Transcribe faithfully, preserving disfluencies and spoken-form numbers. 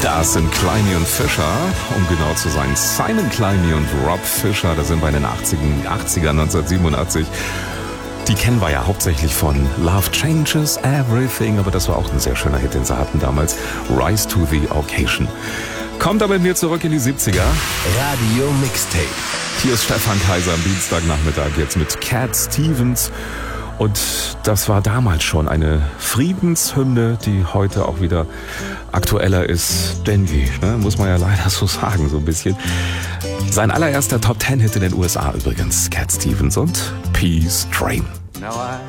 Das sind Climie und Fisher, um genau zu sein. Simon Climie und Rob Fisher, da sind wir in den achtzigern, neunzehnhundertsiebenundachtzig. Die kennen wir ja hauptsächlich von Love Changes Everything, aber das war auch ein sehr schöner Hit, den sie hatten damals. Rise to the Occasion. Kommt aber mit mir zurück in die siebziger. Radio Mixtape. Hier ist Stefan Kaiser am Dienstagnachmittag jetzt mit Cat Stevens. Und das war damals schon eine Friedenshymne, die heute auch wieder aktueller ist denn je, ne? Muss man ja leider so sagen, so ein bisschen. Sein allererster Top-Ten-Hit in den U S A übrigens, Cat Stevens und Peace Train. Now I